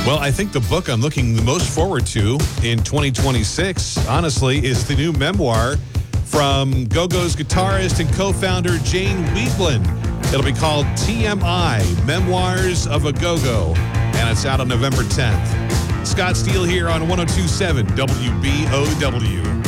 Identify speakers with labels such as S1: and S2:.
S1: Well, I think the book I'm looking the most forward to in 2026, honestly, is the new memoir from Go-Go's guitarist and co-founder Jane Wiedlin. It'll be called TMI, Memoirs of a Go-Go, and it's out on November 10th. Scott Steele here on 102.7 WBOW.